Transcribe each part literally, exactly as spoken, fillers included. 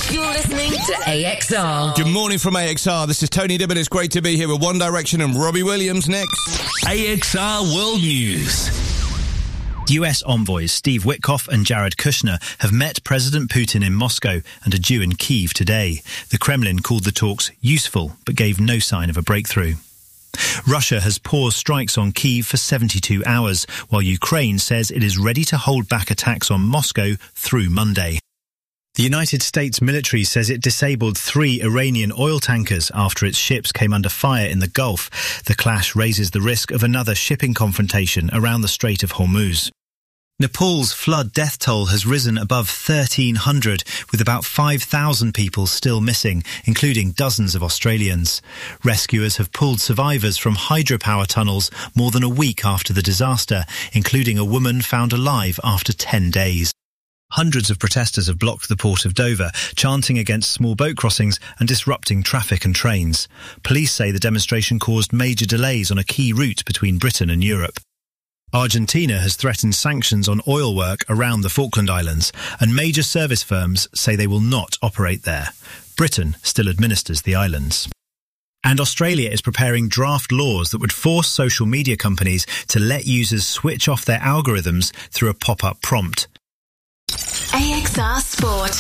You're listening to A X R. Good morning from A X R. This is Tony Dibbett. It's great to be here with One Direction and Robbie Williams next. A X R World News. U S envoys Steve Witkoff and Jared Kushner have met President Putin in Moscow and are due in Kyiv today. The Kremlin called the talks useful, but gave no sign of a breakthrough. Russia has paused strikes on Kyiv for seventy-two hours, while Ukraine says it is ready to hold back attacks on Moscow through Monday. The United States military says it disabled three Iranian oil tankers after its ships came under fire in the Gulf. The clash raises the risk of another shipping confrontation around the Strait of Hormuz. Nepal's flood death toll has risen above thirteen hundred, with about five thousand people still missing, including dozens of Australians. Rescuers have pulled survivors from hydropower tunnels more than a week after the disaster, including a woman found alive after ten days. Hundreds of protesters have blocked the port of Dover, chanting against small boat crossings and disrupting traffic and trains. Police say the demonstration caused major delays on a key route between Britain and Europe. Argentina has threatened sanctions on oil work around the Falkland Islands, and major service firms say they will not operate there. Britain still administers the islands. And Australia is preparing draft laws that would force social media companies to let users switch off their algorithms through a pop-up prompt. A X R Sport.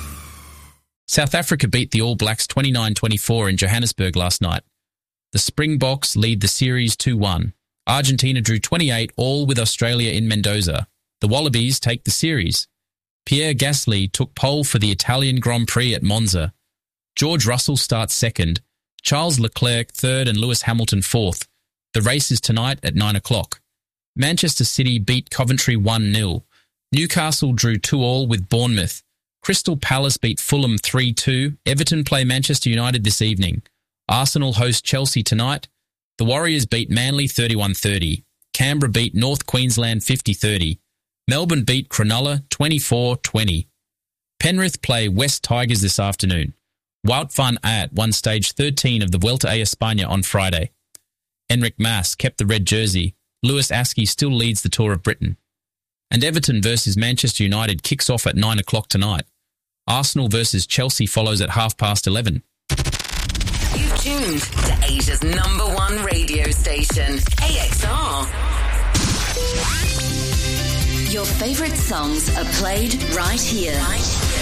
South Africa beat the All Blacks twenty-nine twenty-four in Johannesburg last night. The Springboks lead the series two one. Argentina drew twenty-eight all with Australia in Mendoza. The Wallabies take the series. Pierre Gasly took pole for the Italian Grand Prix at Monza. George Russell starts second. Charles Leclerc third and Lewis Hamilton fourth. The race is tonight at nine o'clock. Manchester City beat Coventry one nil. Newcastle drew two all with Bournemouth. Crystal Palace beat Fulham three two. Everton play Manchester United this evening. Arsenal host Chelsea tonight. The Warriors beat Manly thirty-one thirty. Canberra beat North Queensland fifty thirty. Melbourne beat Cronulla twenty-four twenty. Penrith play West Tigers this afternoon. Wout van Aert won stage thirteen of the Vuelta a España on Friday. Enric Mas kept the red jersey. Lewis Askey still leads the Tour of Britain. And Everton versus Manchester United kicks off at nine o'clock tonight. Arsenal versus Chelsea follows at half past eleven. You've tuned to Asia's number one radio station, A X R. Your favourite songs are played right here. Right.